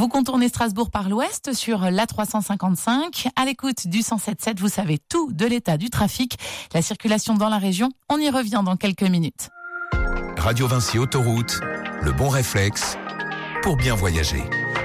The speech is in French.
Vous contournez Strasbourg par l'ouest sur l'A355. À l'écoute du 107.7, vous savez tout de l'état du trafic, la circulation dans la région. On y revient dans quelques minutes. Radio Vinci Autoroute, le bon réflexe pour bien voyager.